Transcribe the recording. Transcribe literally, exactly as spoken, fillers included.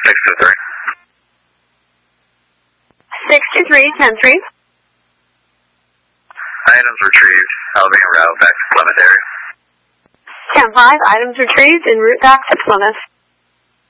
six two three. six two three, ten three. Items retrieved. Elevating route back to Plymouth area. ten five, items retrieved en route back to Plymouth.